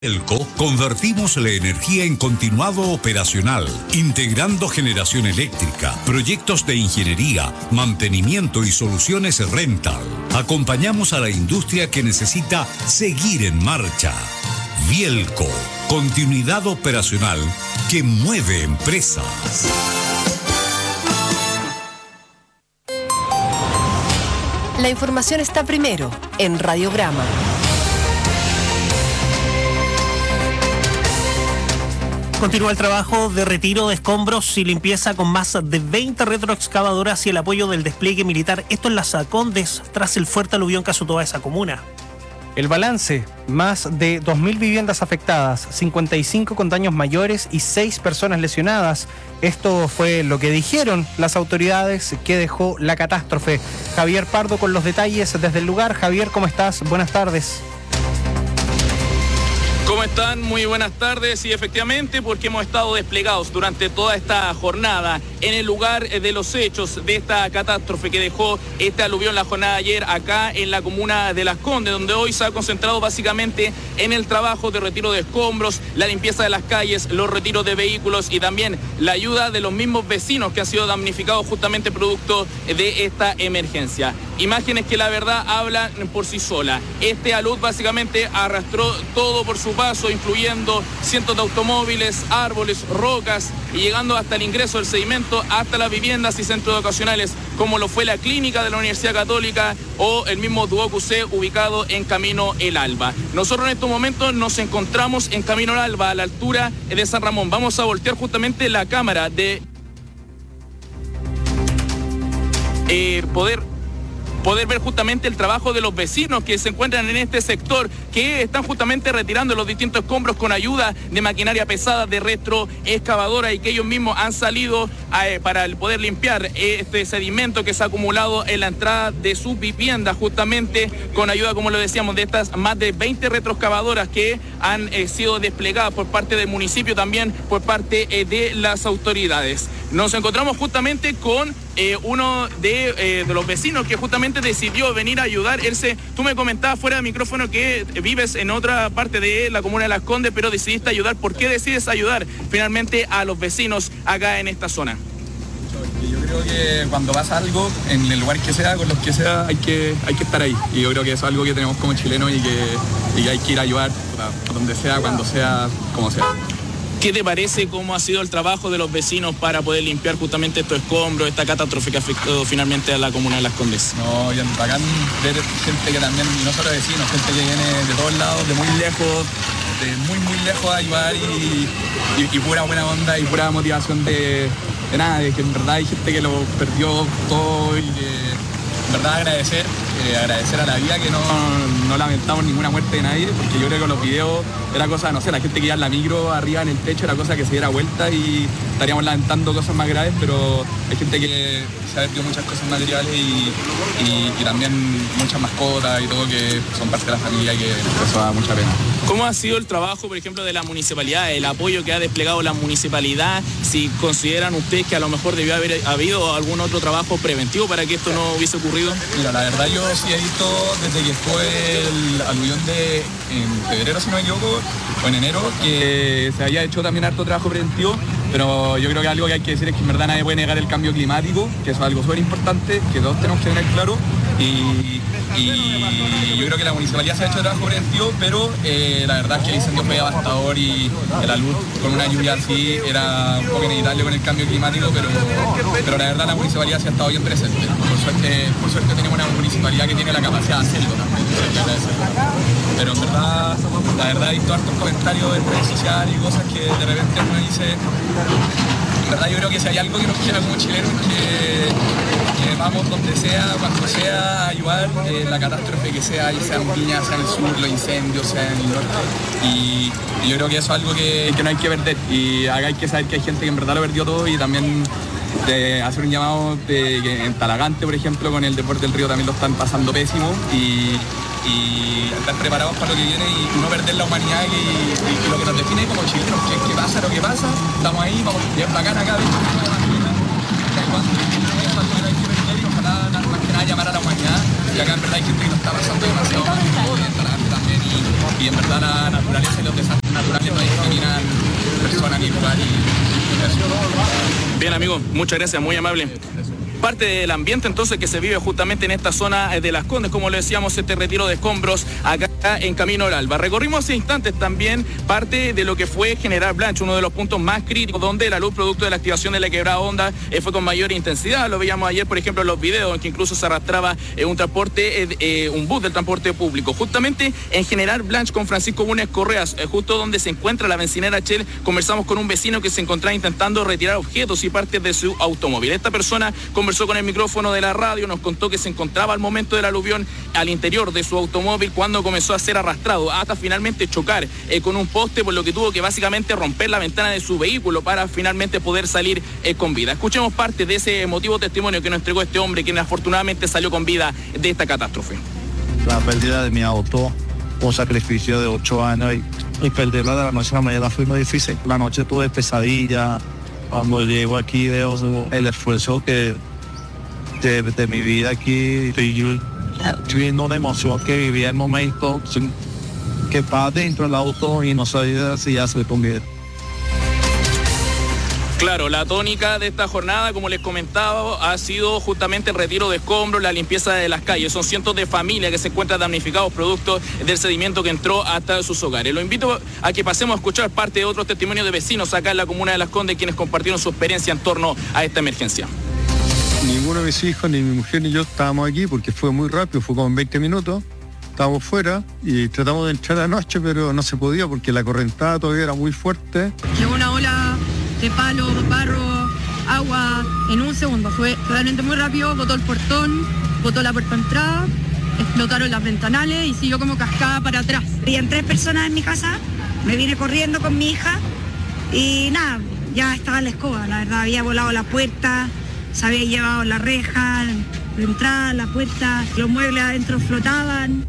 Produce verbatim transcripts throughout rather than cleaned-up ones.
Elco, convertimos la energía en continuado operacional, integrando generación eléctrica, proyectos de ingeniería, mantenimiento y soluciones rental. Acompañamos a la industria que necesita seguir en marcha. Vielco, continuidad operacional que mueve empresas. La información está primero en Radiograma. Continúa el trabajo de retiro de escombros y limpieza con más de veinte retroexcavadoras y el apoyo del despliegue militar. Esto en Las Condes, tras el fuerte aluvión que azotó a esa comuna. El balance, más de dos mil viviendas afectadas, cincuenta y cinco con daños mayores y seis personas lesionadas. Esto fue lo que dijeron las autoridades que dejó la catástrofe. Javier Pardo con los detalles desde el lugar. Javier, ¿cómo estás? Buenas tardes. ¿Cómo están? Muy buenas tardes. Y efectivamente, porque hemos estado desplegados durante toda esta jornada en el lugar de los hechos de esta catástrofe que dejó este aluvión la jornada de ayer acá en la comuna de Las Condes, donde hoy se ha concentrado básicamente en el trabajo de retiro de escombros, la limpieza de las calles, los retiros de vehículos y también la ayuda de los mismos vecinos que han sido damnificados justamente producto de esta emergencia. Imágenes que la verdad hablan por sí sola. Este alud básicamente arrastró todo por su paso, incluyendo cientos de automóviles, árboles, rocas y llegando hasta el ingreso del sedimento, hasta las viviendas y centros educacionales, como lo fue la clínica de la Universidad Católica o el mismo Duoc U C ubicado en Camino El Alba. Nosotros en estos momentos nos encontramos en Camino El Alba, a la altura de San Ramón. Vamos a voltear justamente la cámara de eh, poder... poder ver justamente el trabajo de los vecinos que se encuentran en este sector, que están justamente retirando los distintos escombros con ayuda de maquinaria pesada, de retroexcavadora, y que ellos mismos han salido eh, para poder limpiar este sedimento que se ha acumulado en la entrada de sus viviendas, justamente con ayuda, como lo decíamos, de estas más de veinte retroexcavadoras que han eh, sido desplegadas por parte del municipio, también por parte eh, de las autoridades. Nos encontramos justamente con eh, uno de, eh, de los vecinos que justamente decidió venir a ayudar. Él se, tú me comentabas fuera de micrófono que vives en otra parte de la comuna de Las Condes, pero decidiste ayudar. ¿Por qué decides ayudar finalmente a los vecinos acá en esta zona? Yo creo que cuando pasa algo, en el lugar que sea, con los que sea, hay que, hay que estar ahí. Y yo creo que eso es algo que tenemos como chilenos y que, y que hay que ir a ayudar a donde sea, cuando sea, como sea. ¿Qué te parece cómo ha sido el trabajo de los vecinos para poder limpiar justamente estos escombros, esta catástrofe que afectó finalmente a la comuna de Las Condes? No, bien bacán ver gente que también, y no solo vecinos, gente que viene de todos lados, de muy lejos, de muy muy lejos a ayudar y, y, y pura buena onda y pura motivación de, de nada, de que en verdad hay gente que lo perdió todo y que en verdad agradecer, eh, agradecer a la vida que no, no lamentamos ninguna muerte de nadie, porque yo creo que con los videos era cosa, no sé, la gente que iba en la micro arriba en el techo era cosa que se diera vuelta y estaríamos lamentando cosas más graves, pero hay gente que se ha perdido muchas cosas materiales y, y, y también muchas mascotas y todo que son parte de la familia y que eso da mucha pena. ¿Cómo ha sido el trabajo, por ejemplo, de la municipalidad, el apoyo que ha desplegado la municipalidad? Si consideran ustedes que a lo mejor debió haber habido algún otro trabajo preventivo para que esto no hubiese ocurrido. Mira, la verdad yo sí he visto desde que fue el aluvión de en febrero, si no me equivoco, o en enero, que se había hecho también harto trabajo preventivo, pero yo creo que algo que hay que decir es que en verdad nadie puede negar el cambio climático, que eso es algo súper importante, que todos tenemos que tener claro, y, y yo creo que la municipalidad se ha hecho trabajo preventivo, pero eh, la verdad es que el incendio fue devastador y la luz con una lluvia así era un poco inevitable con el cambio climático, pero, pero la verdad la municipalidad se ha estado bien presente. Por suerte, por suerte tenemos una municipalidad que tiene la capacidad de hacerlo también, pero en verdad, la verdad he visto hartos comentarios en redes sociales y cosas que de repente uno dice, en verdad yo creo que si hay algo que nos queda como chilenos que, que vamos donde sea, cuando sea, a ayudar, eh, la catástrofe que sea, ya sea en Viña, sea en el sur, los incendios, sea en el norte, y, y yo creo que eso es algo que, que no hay que perder, y acá hay que saber que hay gente que en verdad lo perdió todo y también de hacer un llamado de que en Talagante, por ejemplo, con el deporte del río también lo están pasando pésimo y, y estar preparados para lo que viene y no perder la humanidad y, y, y lo que nos define como chilenos, que, que pasa lo que pasa, estamos ahí, vamos bien bacán acá, ojalá más que nada llamar a la humanidad, y acá en verdad hay gente que lo está pasando demasiado mal, en Talagante también, y, y en verdad la naturaleza y los desastres naturales no discriminan personas ni lugar y eso. Bien, amigo, muchas gracias, muy amable. Parte del ambiente entonces que se vive justamente en esta zona de Las Condes, como le decíamos, este retiro de escombros acá en Camino al Alba. Recorrimos hace instantes también parte de lo que fue General Blanch, uno de los puntos más críticos donde la luz producto de la activación de la quebrada Honda eh, fue con mayor intensidad. Lo veíamos ayer, por ejemplo, en los videos en que incluso se arrastraba eh, un transporte, eh, eh, un bus del transporte público. Justamente en General Blanch con Francisco Bunes Correas, eh, justo donde se encuentra la bencinera Shell, conversamos con un vecino que se encontraba intentando retirar objetos y partes de su automóvil. Esta persona conversó con el micrófono de la radio, nos contó que se encontraba al momento del aluvión al interior de su automóvil cuando comenzó a ser arrastrado hasta finalmente chocar eh, con un poste, por lo que tuvo que básicamente romper la ventana de su vehículo para finalmente poder salir eh, con vida. Escuchemos parte de ese emotivo testimonio que nos entregó este hombre, quien afortunadamente salió con vida de esta catástrofe. La pérdida de mi auto, un sacrificio de ocho años y, y perderla de la noche a la mañana fue muy difícil. La noche tuve pesadilla, cuando llego aquí veo el esfuerzo que De, de mi vida aquí, estoy, yo, estoy viendo una emoción que vivía en el momento, que estaba dentro del auto y no sabía si ya se convierte. Claro, la tónica de esta jornada, como les comentaba, ha sido justamente el retiro de escombros, la limpieza de las calles. Son cientos de familias que se encuentran damnificados producto del sedimento que entró hasta sus hogares. Lo invito a que pasemos a escuchar parte de otros testimonios de vecinos acá en la comuna de Las Condes, quienes compartieron su experiencia en torno a esta emergencia. Ninguno de mis hijos, ni mi mujer ni yo estábamos aquí porque fue muy rápido, fue como en veinte minutos. Estábamos fuera y tratamos de entrar anoche, pero no se podía porque la correntada todavía era muy fuerte. Llegó una ola de palo, barro, agua en un segundo. Fue realmente muy rápido, botó el portón, botó la puerta de entrada, explotaron las ventanales y siguió como cascada para atrás. Habían tres personas en mi casa, me vine corriendo con mi hija y nada, ya estaba en la escoba, la verdad, había volado la puerta. Se había llevado la reja, la entrada, la puerta, los muebles adentro flotaban.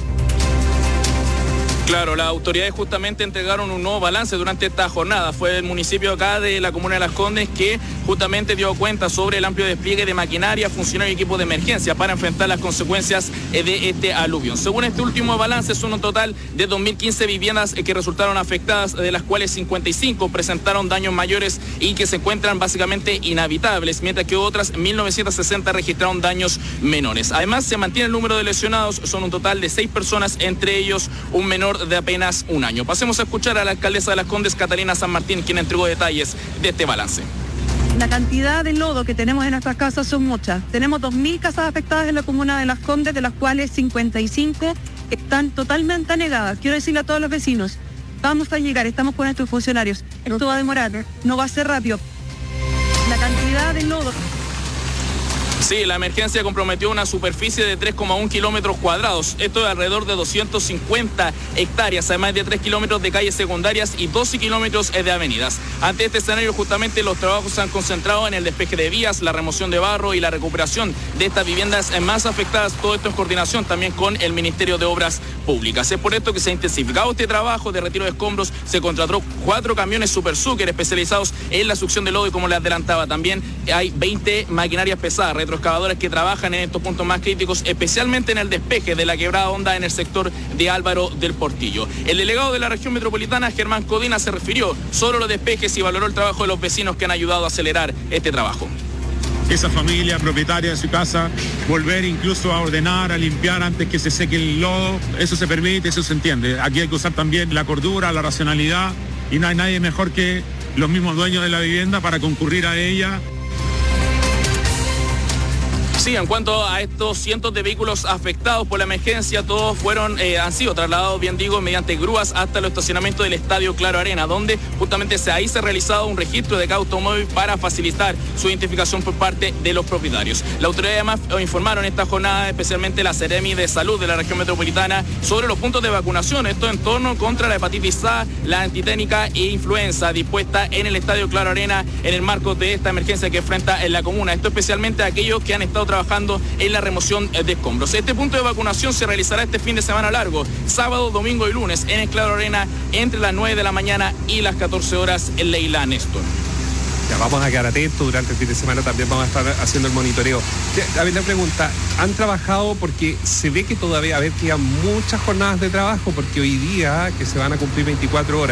Claro, las autoridades justamente entregaron un nuevo balance durante esta jornada. Fue el municipio acá de la comuna de Las Condes que justamente dio cuenta sobre el amplio despliegue de maquinaria, funcionarios y equipos de emergencia para enfrentar las consecuencias de este aluvión. Según este último balance, son un total de dos mil quince viviendas que resultaron afectadas, de las cuales cincuenta y cinco presentaron daños mayores y que se encuentran básicamente inhabitables, mientras que otras mil novecientas sesenta registraron daños menores. Además, se mantiene el número de lesionados, son un total de seis personas, entre ellos un menor de apenas un año. Pasemos a escuchar a la alcaldesa de Las Condes, Catalina San Martín, quien entregó detalles de este balance. La cantidad de lodo que tenemos en nuestras casas son muchas. Tenemos dos mil casas afectadas en la comuna de Las Condes, de las cuales cincuenta y cinco están totalmente anegadas. Quiero decirle a todos los vecinos, vamos a llegar, estamos con nuestros funcionarios. Esto va a demorar, no va a ser rápido. La cantidad de lodo... Sí, la emergencia comprometió una superficie de tres coma uno kilómetros cuadrados. Esto es alrededor de doscientas cincuenta hectáreas, además de tres kilómetros de calles secundarias y doce kilómetros de avenidas. Ante este escenario, justamente los trabajos se han concentrado en el despeje de vías, la remoción de barro y la recuperación de estas viviendas más afectadas. Todo esto en coordinación también con el Ministerio de Obras Públicas. Es por esto que se ha intensificado este trabajo de retiro de escombros. Se contrató cuatro camiones Super Sucker especializados en la succión de lodo y, como les adelantaba, también hay veinte maquinarias pesadas, retroexcavadoras que trabajan en estos puntos más críticos, especialmente en el despeje de la quebrada Honda en el sector de Álvaro del Portillo. El delegado de la región metropolitana, Germán Codina, se refirió sobre los despejes y valoró el trabajo de los vecinos que han ayudado a acelerar este trabajo. Esa familia propietaria de su casa, volver incluso a ordenar, a limpiar antes que se seque el lodo, eso se permite, eso se entiende. Aquí hay que usar también la cordura, la racionalidad, y no hay nadie mejor que los mismos dueños de la vivienda para concurrir a ella. Sí, en cuanto a estos cientos de vehículos afectados por la emergencia, todos fueron, eh, han sido trasladados, bien digo, mediante grúas hasta el estacionamiento del Estadio Claro Arena, donde justamente se, ahí se ha realizado un registro de cada automóvil para facilitar su identificación por parte de los propietarios. La autoridad además informaron esta jornada, especialmente la Seremi de Salud de la región metropolitana, sobre los puntos de vacunación, esto en torno contra la hepatitis A, la antiténica e influenza, dispuesta en el Estadio Claro Arena en el marco de esta emergencia que enfrenta en la comuna. Esto especialmente a aquellos que han estado trabajando en la remoción de escombros. Este punto de vacunación se realizará este fin de semana largo, sábado, domingo y lunes, en el Claro Arena, entre las nueve de la mañana y las catorce horas en Leila Néstor. Ya vamos a quedar atentos, durante el fin de semana también vamos a estar haciendo el monitoreo. Ya, a ver, la pregunta, ¿han trabajado? Porque se ve que todavía, a ver, quedan muchas jornadas de trabajo, porque hoy día que se van a cumplir veinticuatro horas,